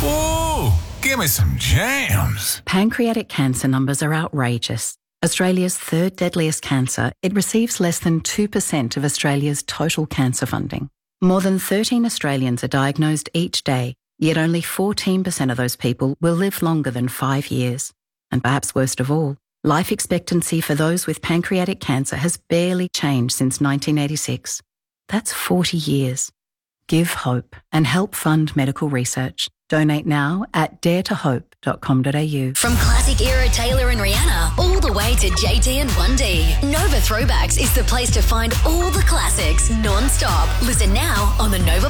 Ooh, give me some jams. Pancreatic cancer numbers are outrageous. Australia's third deadliest cancer, it receives less than 2% of Australia's total cancer funding. More than 13 Australians are diagnosed each day, yet only 14% of those people will live longer than 5 years. And perhaps worst of all, life expectancy for those with pancreatic cancer has barely changed since 1986. That's 40 years. Give hope and help fund medical research. Donate now at daretohope.com.au. From classic era Taylor and Rihanna all the way to JT and 1D, Nova Throwbacks is the place to find all the classics non-stop. Listen now on the Nova